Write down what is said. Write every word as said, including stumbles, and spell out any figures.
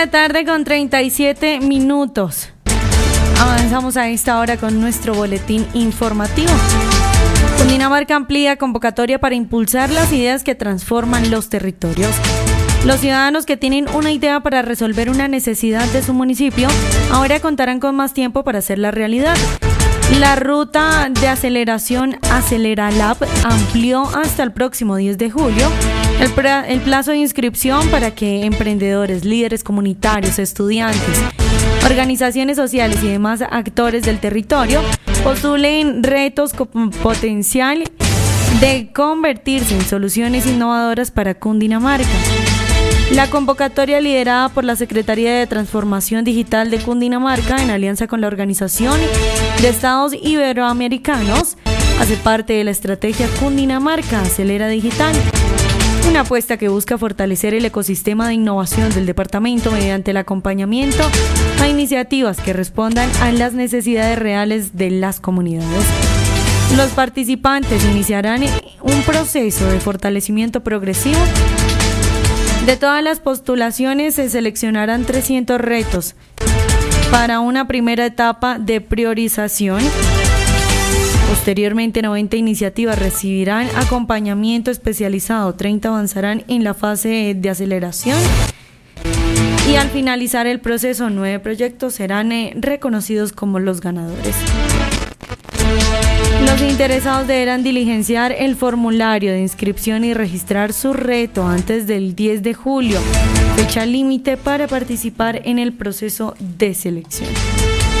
La tarde con treinta y siete minutos. Avanzamos a esta hora con nuestro boletín informativo. Cundinamarca amplía convocatoria para impulsar las ideas que transforman los territorios. Los ciudadanos que tienen una idea para resolver una necesidad de su municipio ahora contarán con más tiempo para hacerla realidad. La ruta de aceleración Aceleralab amplió hasta el próximo diez de julio el, pra- el plazo de inscripción para que emprendedores, líderes comunitarios, estudiantes, organizaciones sociales y demás actores del territorio postulen retos con potencial de convertirse en soluciones innovadoras para Cundinamarca. La convocatoria, liderada por la Secretaría de Transformación Digital de Cundinamarca en alianza con la Organización de Estados Iberoamericanos, hace parte de la estrategia Cundinamarca Acelera Digital, una apuesta que busca fortalecer el ecosistema de innovación del departamento mediante el acompañamiento a iniciativas que respondan a las necesidades reales de las comunidades. Los participantes iniciarán un proceso de fortalecimiento progresivo. De todas las postulaciones se seleccionarán trescientos retos para una primera etapa de priorización. Posteriormente, noventa iniciativas recibirán acompañamiento especializado, treinta avanzarán en la fase de aceleración y al finalizar el proceso, nueve proyectos serán eh, reconocidos como los ganadores. Los interesados deberán diligenciar el formulario de inscripción y registrar su reto antes del diez de julio, fecha límite para participar en el proceso de selección.